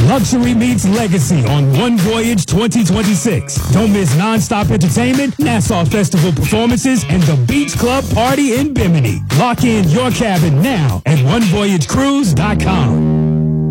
Luxury meets legacy on One Voyage 2026. Don't miss nonstop entertainment, Nassau Festival performances, and the Beach Club Party in Bimini. Lock in your cabin now at onevoyagecruise.com.